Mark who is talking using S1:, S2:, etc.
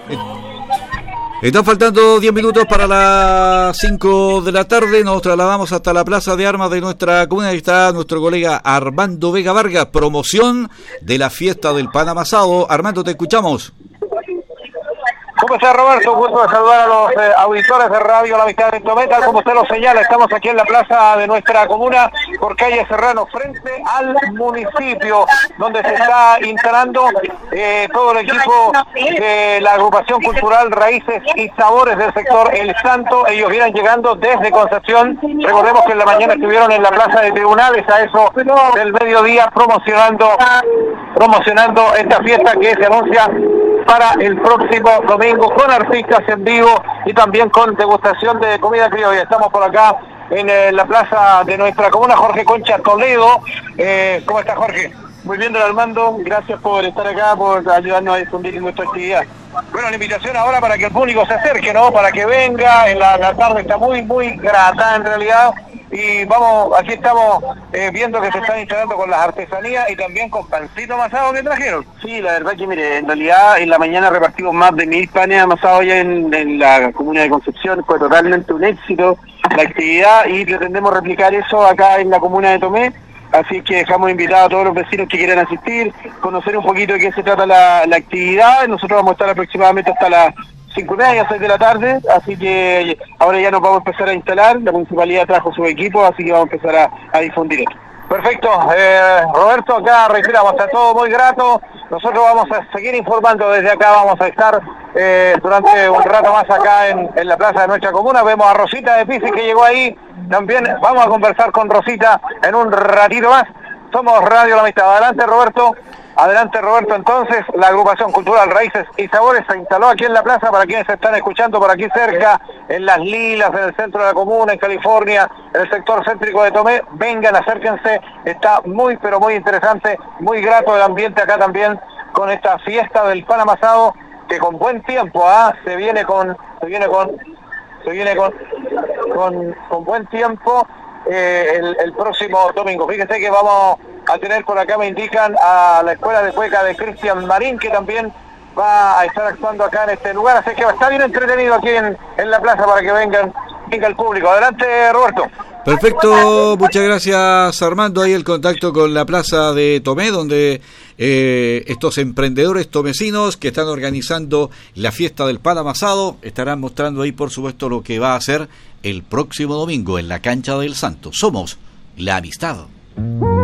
S1: Están faltando 10 minutos para las 5 de la tarde. Nos trasladamos hasta la Plaza de Armas de nuestra comuna. Ahí está nuestro colega Armando Vega Vargas, promoción de la fiesta del pan amasado. Armando, te escuchamos.
S2: ¿Cómo está, Roberto? Un gusto de saludar a los auditores de Radio La Amistad de Tomé. Tal como usted lo señala, estamos aquí en la plaza de nuestra comuna por calle Serrano, frente al municipio, donde se está instalando todo el equipo de la agrupación cultural Raíces y Sabores del sector El Santo. Ellos vienen llegando desde Concepción. Recordemos que en la mañana estuvieron en la plaza de tribunales a eso del mediodía promocionando esta fiesta que se anuncia para el próximo domingo, con artistas en vivo y también con degustación de comida criolla. Estamos por acá en la plaza de nuestra comuna. Jorge Concha Toledo. ¿Cómo está, Jorge?
S3: Muy bien, don Armando, gracias por estar acá, por ayudarnos a difundir nuestra actividad.
S2: Bueno, la invitación ahora para que el público se acerque, ¿no? Para que venga. En la tarde está muy grata en realidad. Y aquí estamos viendo que se están instalando con las artesanías y también con pancito amasado que trajeron.
S3: Sí, la verdad que mire, en realidad en la mañana repartimos más de 1000 panes amasados ya en la comuna de Concepción. Fue totalmente un éxito la actividad y pretendemos replicar eso acá en la comuna de Tomé. Así que dejamos invitados a todos los vecinos que quieran asistir, conocer un poquito de qué se trata la actividad. Nosotros vamos a estar aproximadamente hasta las 5:30, 6 de la tarde, así que ahora ya nos vamos a empezar a instalar. La municipalidad trajo su equipo, así que vamos a empezar a difundir esto.
S2: Perfecto, Roberto, acá reiteramos, está todo muy grato. Nosotros vamos a seguir informando desde acá, vamos a estar durante un rato más acá en la plaza de nuestra comuna. Vemos a Rosita de Pisi que llegó ahí, también vamos a conversar con Rosita en un ratito más. Somos Radio La Amistad. Adelante, Roberto. Entonces, la agrupación cultural Raíces y Sabores se instaló aquí en la plaza. Para quienes se están escuchando por aquí cerca, en Las Lilas, en el centro de la comuna, en California, en el sector céntrico de Tomé, vengan, acérquense. Está muy, pero muy interesante, muy grato el ambiente acá también con esta fiesta del pan amasado, que con buen tiempo, se viene con buen tiempo el próximo domingo. Fíjense que vamos a tener por acá, me indican, a la escuela de cueca de Cristian Marín, que también va a estar actuando acá en este lugar, así que está bien entretenido aquí en la plaza para que venga el público. Adelante, Roberto.
S1: Perfecto, muchas gracias, Armando. Ahí el contacto con la plaza de Tomé, donde estos emprendedores tomecinos que están organizando la fiesta del pan amasado estarán mostrando ahí, por supuesto, lo que va a hacer el próximo domingo en la cancha del Santo. Somos La Amistad.